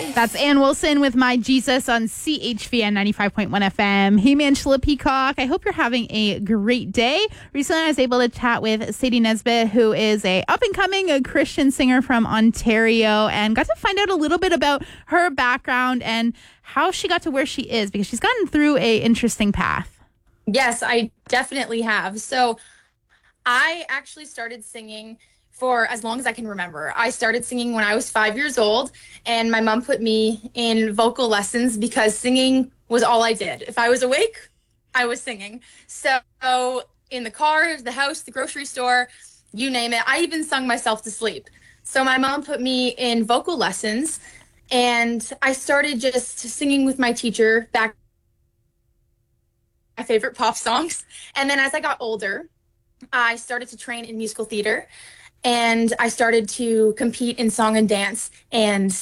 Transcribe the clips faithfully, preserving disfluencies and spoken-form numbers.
That's Ann Wilson with My Jesus on C H V N ninety-five point one F M. Hey, Angela Peacock. I hope you're having a great day. Recently, I was able to chat with Sadie Nesbitt, who is a up-and-coming Christian singer from Ontario, and got to find out a little bit about her background and how she got to where she is, because she's gotten through a interesting path. Yes, I definitely have. So I actually started singing for as long as I can remember. I started singing when I was five years old, and my mom put me in vocal lessons because singing was all I did. If I was awake, I was singing. So in the car, the house, the grocery store, you name it. I even sung myself to sleep. So my mom put me in vocal lessons, and I started just singing with my teacher back my favorite pop songs. And then as I got older, I started to train in musical theater. And I started to compete in song and dance and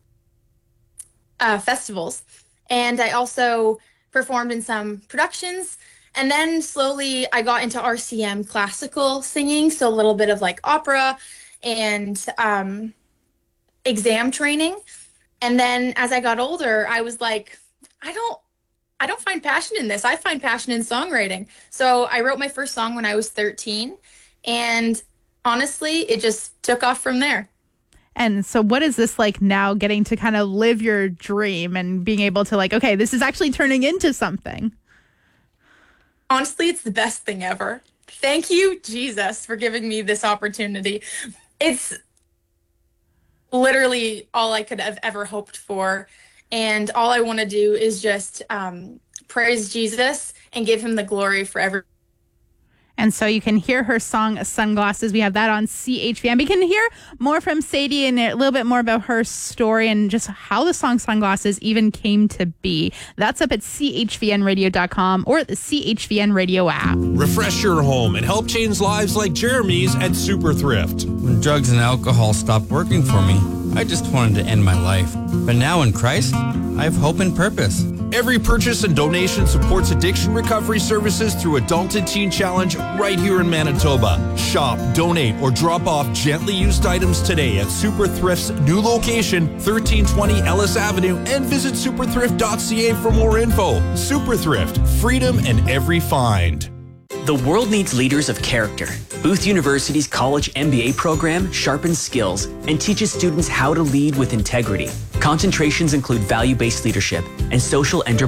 uh, festivals. And I also performed in some productions. And then slowly I got into R C M classical singing, so a little bit of like opera and um, exam training. And then as I got older, I was like, I don't, I don't find passion in this. I find passion in songwriting. So I wrote my first song when I was thirteen, and honestly, it just took off from there. And so what is this like now, getting to kind of live your dream and being able to like, okay, this is actually turning into something? Honestly, it's the best thing ever. Thank you, Jesus, for giving me this opportunity. It's literally all I could have ever hoped for. And all I want to do is just um, praise Jesus and give him the glory for everything. And so you can hear her song, Sunglasses. We have that on C H V N. We can hear more from Sadie and a little bit more about her story and just how the song Sunglasses even came to be. That's up at C H V N radio dot com or the C H V N radio app. Refresh your home and help change lives like Jeremy's at Super Thrift. When drugs and alcohol stopped working for me, I just wanted to end my life. But now in Christ, I have hope and purpose. Every purchase and donation supports addiction recovery services through Adult and Teen Challenge right here in Manitoba. Shop, donate, or drop off gently used items today at Super Thrift's new location, thirteen twenty Ellis Avenue, and visit super thrift dot c a for more info. Super Thrift, freedom in every find. The world needs leaders of character. Booth University's college M B A program sharpens skills and teaches students how to lead with integrity. Concentrations include value-based leadership and social enterprise.